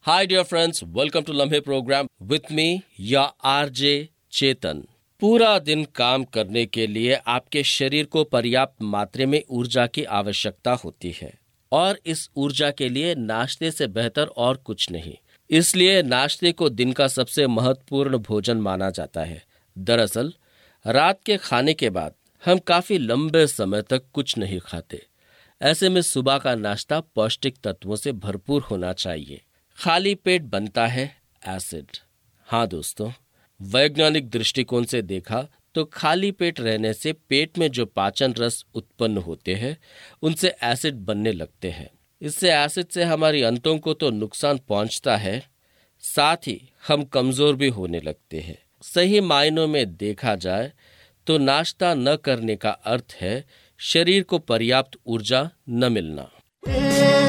Hi dear friends, welcome to लम्हे programme with me या RJ चेतन। पूरा दिन काम करने के लिए आपके शरीर को पर्याप्त मात्रा में ऊर्जा की आवश्यकता होती है और इस ऊर्जा के लिए नाश्ते से बेहतर और कुछ नहीं। इसलिए नाश्ते को दिन का सबसे महत्वपूर्ण भोजन माना जाता है। दरअसल रात के खाने के बाद हम काफी लंबे समय तक कुछ नहीं खाते। ऐसे में सुबह का नाश्ता पौष्टिक तत्वों से भरपूर होना चाहिए। खाली पेट बनता है एसिड। हाँ दोस्तों, वैज्ञानिक दृष्टिकोण से देखा तो खाली पेट रहने से पेट में जो पाचन रस उत्पन्न होते हैं उनसे एसिड बनने लगते हैं। इससे एसिड से हमारी अंतों को तो नुकसान पहुंचता है, साथ ही हम कमजोर भी होने लगते हैं। सही मायनों में देखा जाए तो नाश्ता न करने का अर्थ है शरीर को पर्याप्त ऊर्जा न मिलना।